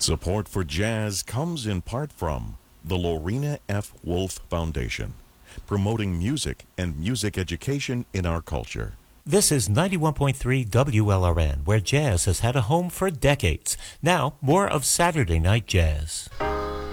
Support for jazz comes in part from the Lorena F. Wolf Foundation, promoting music and music education in our culture. This is 91.3 WLRN, where jazz has had a home for decades. Now, more of Saturday Night Jazz.